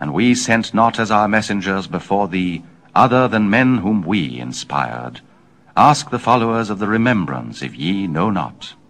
And we sent not as our messengers before thee other than men whom we inspired. Ask the followers of the remembrance if ye know not.